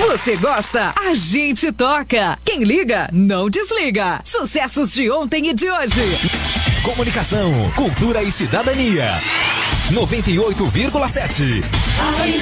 Você gosta? A gente toca. Quem liga, não desliga. Sucessos de ontem e de hoje. Comunicação, cultura e cidadania. 98,7.